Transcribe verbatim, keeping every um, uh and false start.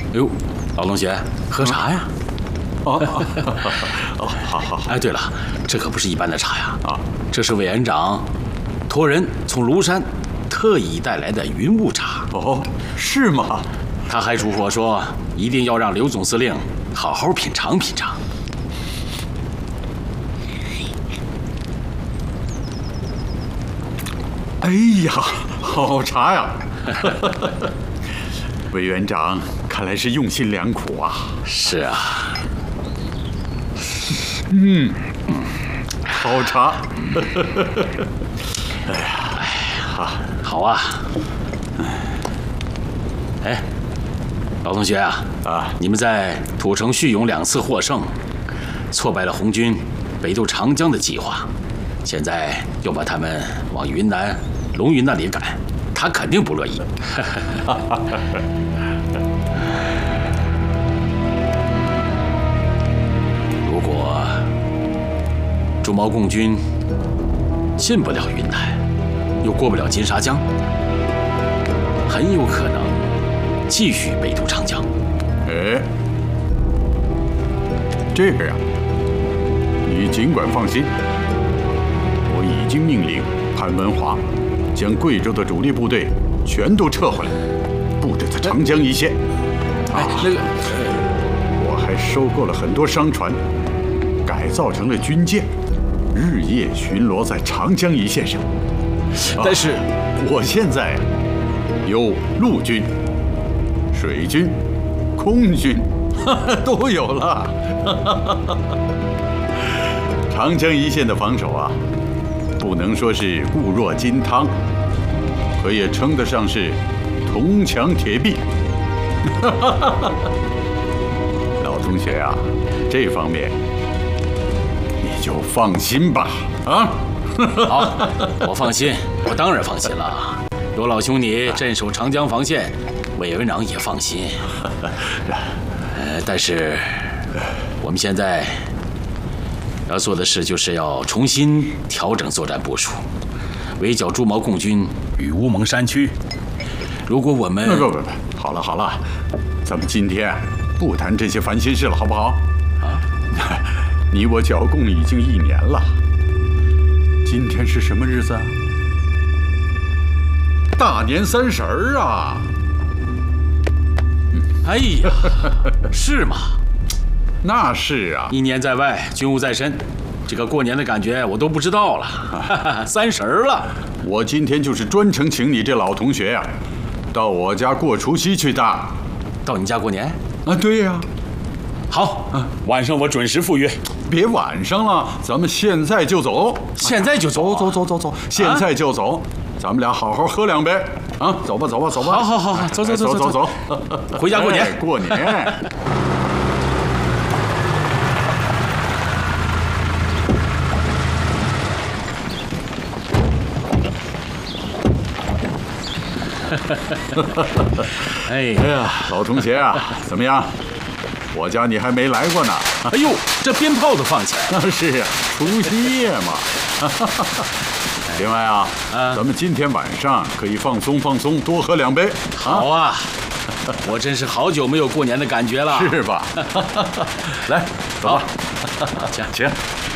哎呦，老同学，喝茶呀？ 哦哦，好好好。 哎，对了，这可不是一般的茶呀！ 啊， 这是委员长托人从庐山特意带来的云雾茶。 哦，是吗？ 他还嘱咐我说，一定要让刘总司令好好品尝品尝。 哎呀，好茶呀！委员长看来是用心良苦啊。 是啊。 嗯，好茶。哎呀， 哎呀，好啊。哎，老同学啊， 啊， 你们在土城叙永两次获胜，挫败了红军北渡长江的计划，现在又把他们往云南龙云那里赶，他肯定不乐意。如果朱毛共军进不了云南，又过不了金沙江，很有可能继续北渡长江。 哎，这个呀，你尽管放心，我已经命令潘文华将贵州的主力部队全都撤回来，布置在长江一线。 哎，那个， 我还收购了很多商船，改造成了军舰，日夜巡逻在长江一线上。 但是， 啊，我现在有陆军、水军、空军，都有了。长江一线的防守啊，不能说是固若金汤，可也称得上是铜墙铁壁。老同学啊，这方面你就放心吧。啊， 好，我放心，我当然放心了。有老兄你镇守长江防线，委员长也放心。呃，但是我们现在要做的事，就是要重新调整作战部署，围剿朱毛共军与乌蒙山区。如果我们不不不，好了好了，咱们今天不谈这些烦心事了，好不好？啊，你我剿共已经一年了，今天是什么日子啊？大年三十儿啊！ 哎呀，是吗？ 那是啊， 一年在外，军务在身，这个过年的感觉我都不知道了。三十儿了， 我今天就是专程请你这老同学呀，到我家过除夕去的。 到你家过年？ 啊，对呀。 好，晚上我准时赴约。 别晚上了，咱们现在就走。 现在就走？ 走走走走走，现在就走。咱们俩好好喝两杯啊！走吧走吧走吧。 好好好好，走走走走走走， 回家过年。 过年。 哎哎呀，老同学啊，怎么样？我家你还没来过呢。 哎呦，这鞭炮都放起来了。 那是啊，除夕夜嘛。另外啊，啊咱们今天晚上可以放松放松，多喝两杯。 好啊，我真是好久没有过年的感觉了， 是吧？来，走吧， 请请。